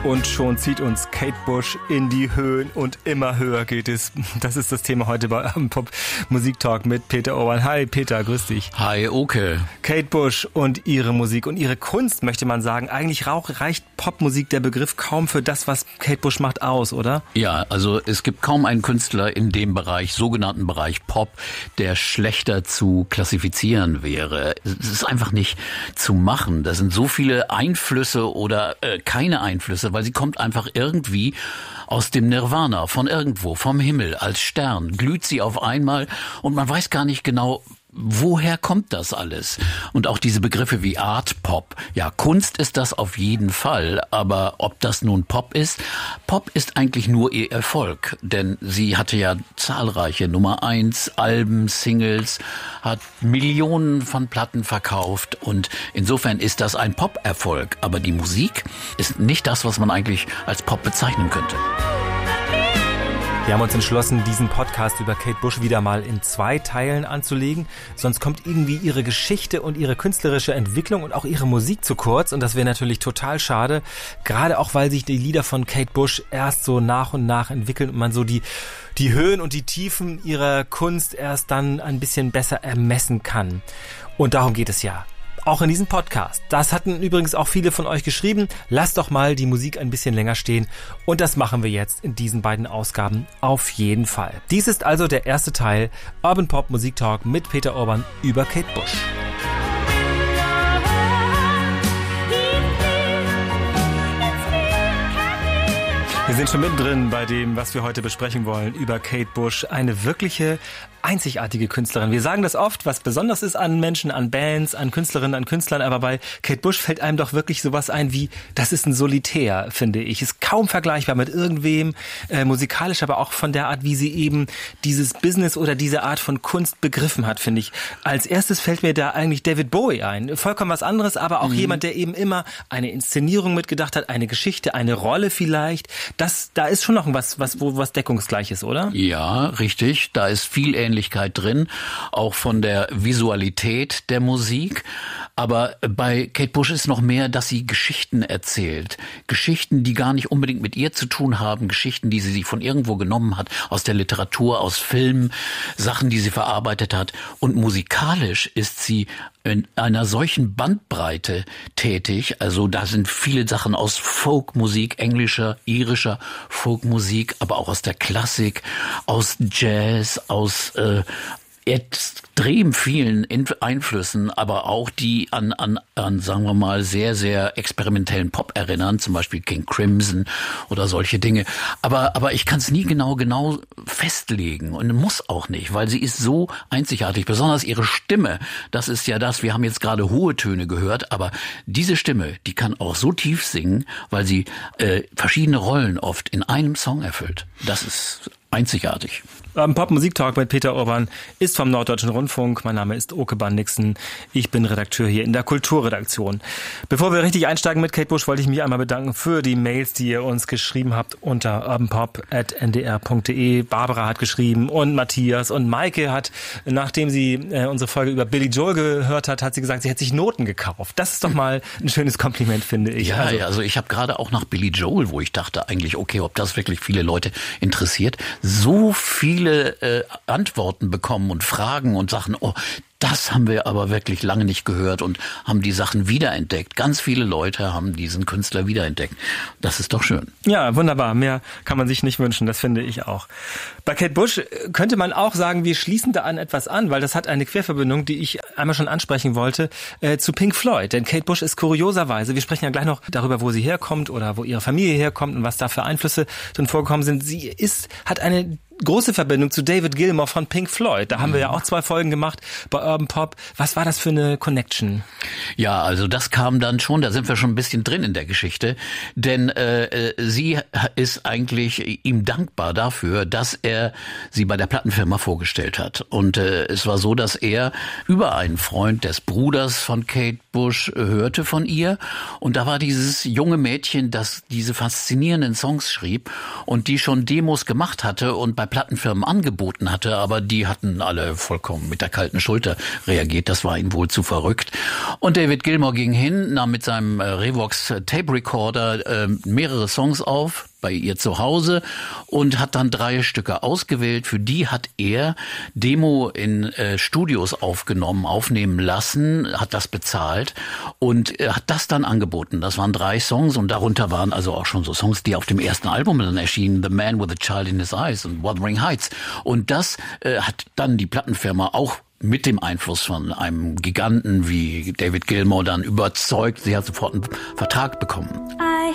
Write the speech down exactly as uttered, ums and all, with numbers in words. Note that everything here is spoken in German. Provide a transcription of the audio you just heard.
Und schon zieht uns Kate Bush in die Höhen und immer höher geht es. Das ist das Thema heute bei Pop Musik Talk mit Peter Urban. Hi Peter, grüß dich. Hi Oke. Kate Bush und ihre Musik und ihre Kunst, möchte man sagen. Eigentlich reicht Popmusik, der Begriff, kaum für das, was Kate Bush macht, aus, oder? Ja, also es gibt kaum einen Künstler in dem Bereich, sogenannten Bereich Pop, der schlechter zu klassifizieren wäre. Es ist einfach nicht zu machen. Da sind so viele Einflüsse oder äh, keine Einflüsse, weil sie kommt einfach irgendwie aus dem Nirvana, von irgendwo, vom Himmel, als Stern, glüht sie auf einmal und man weiß gar nicht genau, woher kommt das alles? Und auch diese Begriffe wie Art Pop. Ja, Kunst ist das auf jeden Fall, aber ob das nun Pop ist? Pop ist eigentlich nur ihr Erfolg, denn sie hatte ja zahlreiche Nummer eins Alben, Singles, hat Millionen von Platten verkauft und insofern ist das ein Pop-Erfolg. Aber die Musik ist nicht das, was man eigentlich als Pop bezeichnen könnte. Wir haben uns entschlossen, diesen Podcast über Kate Bush wieder mal in zwei Teilen anzulegen. Sonst kommt irgendwie ihre Geschichte und ihre künstlerische Entwicklung und auch ihre Musik zu kurz. Und das wäre natürlich total schade. Gerade auch, weil sich die Lieder von Kate Bush erst so nach und nach entwickeln und man so die, die Höhen und die Tiefen ihrer Kunst erst dann ein bisschen besser ermessen kann. Und darum geht es ja. Auch in diesem Podcast. Das hatten übrigens auch viele von euch geschrieben. Lasst doch mal die Musik ein bisschen länger stehen. Und das machen wir jetzt in diesen beiden Ausgaben auf jeden Fall. Dies ist also der erste Teil Urban Pop Musik Talk mit Peter Urban über Kate Bush. Wir sind schon mittendrin bei dem, was wir heute besprechen wollen, über Kate Bush. Eine wirkliche einzigartige Künstlerin. Wir sagen das oft, was besonders ist an Menschen, an Bands, an Künstlerinnen, an Künstlern, aber bei Kate Bush fällt einem doch wirklich sowas ein wie, das ist ein Solitär, finde ich. Ist kaum vergleichbar mit irgendwem, äh, musikalisch, aber auch von der Art, wie sie eben dieses Business oder diese Art von Kunst begriffen hat, finde ich. Als erstes fällt mir da eigentlich David Bowie ein. Vollkommen was anderes, aber auch mhm. jemand, der eben immer eine Inszenierung mitgedacht hat, eine Geschichte, eine Rolle vielleicht. Das, da ist schon noch was, was, wo was deckungsgleich ist, oder? Ja, richtig. Da ist viel Ähnlichkeit drin, auch von der Visualität der Musik. Aber bei Kate Bush ist noch mehr, dass sie Geschichten erzählt. Geschichten, die gar nicht unbedingt mit ihr zu tun haben. Geschichten, die sie sich von irgendwo genommen hat, aus der Literatur, aus Filmen, Sachen, die sie verarbeitet hat. Und musikalisch ist sie in einer solchen Bandbreite tätig. Also da sind viele Sachen aus Folkmusik, englischer, irischer Folkmusik, aber auch aus der Klassik, aus Jazz, aus äh, extrem vielen Einflüssen, aber auch die an, an, an, sagen wir mal, sehr, sehr experimentellen Pop erinnern, zum Beispiel King Crimson oder solche Dinge. Aber, aber ich kann es nie genau, genau festlegen und muss auch nicht, weil sie ist so einzigartig, besonders ihre Stimme. Das ist ja das, wir haben jetzt gerade hohe Töne gehört, aber diese Stimme, die kann auch so tief singen, weil sie äh, verschiedene Rollen oft in einem Song erfüllt. Das ist einzigartig. Am Pop-Musik-Talk mit Peter Urban ist vom Norddeutschen Rundfunk. Mein Name ist Oke Bandixen. Ich bin Redakteur hier in der Kulturredaktion. Bevor wir richtig einsteigen mit Kate Bush, wollte ich mich einmal bedanken für die Mails, die ihr uns geschrieben habt unter urbanpop at n d r punkt d e. Barbara hat geschrieben und Matthias und Maike hat, nachdem sie äh, unsere Folge über Billy Joel gehört hat, hat sie gesagt, sie hätte sich Noten gekauft. Das ist doch mal ein schönes Kompliment, finde ich. Ja, also, also ich habe gerade auch nach Billy Joel, wo ich dachte eigentlich, okay, ob das wirklich viele Leute interessiert, so viele äh, Antworten bekommen und Fragen und Sachen, oh, das haben wir aber wirklich lange nicht gehört und haben die Sachen wiederentdeckt. Ganz viele Leute haben diesen Künstler wiederentdeckt. Das ist doch schön. Ja, wunderbar. Mehr kann man sich nicht wünschen. Das finde ich auch. Bei Kate Bush könnte man auch sagen, wir schließen da an etwas an, weil das hat eine Querverbindung, die ich einmal schon ansprechen wollte, äh, zu Pink Floyd. Denn Kate Bush ist kurioserweise, wir sprechen ja gleich noch darüber, wo sie herkommt oder wo ihre Familie herkommt und was da für Einflüsse drin vorgekommen sind. Sie ist, hat eine große Verbindung zu David Gilmour von Pink Floyd. Da haben wir ja auch zwei Folgen gemacht bei Urban Pop. Was war das für eine Connection? Ja, also das kam dann schon, da sind wir schon ein bisschen drin in der Geschichte, denn äh, sie ist eigentlich ihm dankbar dafür, dass er sie bei der Plattenfirma vorgestellt hat. Und äh, es war so, dass er über einen Freund des Bruders von Kate Bush hörte von ihr und da war dieses junge Mädchen, das diese faszinierenden Songs schrieb und die schon Demos gemacht hatte und bei bei Plattenfirmen angeboten hatte, aber die hatten alle vollkommen mit der kalten Schulter reagiert. Das war ihm wohl zu verrückt. Und David Gilmour ging hin, nahm mit seinem äh, Revox Tape Recorder äh, mehrere Songs auf bei ihr zu Hause und hat dann drei Stücke ausgewählt. Für die hat er Demo in äh, Studios aufgenommen, aufnehmen lassen, hat das bezahlt und äh, hat das dann angeboten. Das waren drei Songs und darunter waren also auch schon so Songs, die auf dem ersten Album dann erschienen, The Man with a Child in His Eyes und Wuthering Heights. Und das äh, hat dann die Plattenfirma auch mit dem Einfluss von einem Giganten wie David Gilmour dann überzeugt. Sie hat sofort einen Vertrag bekommen.